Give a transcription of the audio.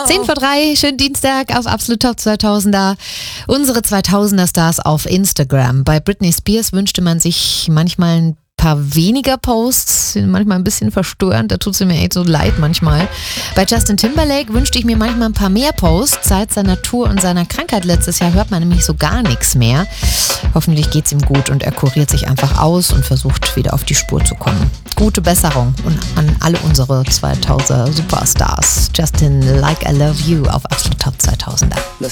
10 vor 3, schönen Dienstag auf Absolut Top 2000er. Unsere 2000er-Stars auf Instagram. Bei Britney Spears wünschte man sich manchmal ein paar weniger Posts, sind manchmal ein bisschen verstörend, da tut es mir echt so leid manchmal. Bei Justin Timberlake wünschte ich mir manchmal ein paar mehr Posts. Seit seiner Tour und seiner Krankheit letztes Jahr hört man nämlich so gar nichts mehr. Hoffentlich geht es ihm gut und er kuriert sich einfach aus und versucht wieder auf die Spur zu kommen. Gute Besserung und an alle unsere 2000er Superstars. Justin, Like I Love You auf Absolut Top 2000er.